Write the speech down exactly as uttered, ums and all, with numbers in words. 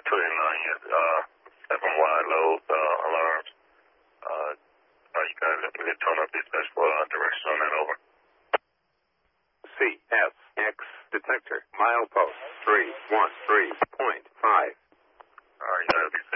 putting on your uh, seven wide load uh, alarms. Uh, are you guys looking to turn up dispatch for uh, direction on that over? C S X detector, milepost three one three point five. All right, you guys be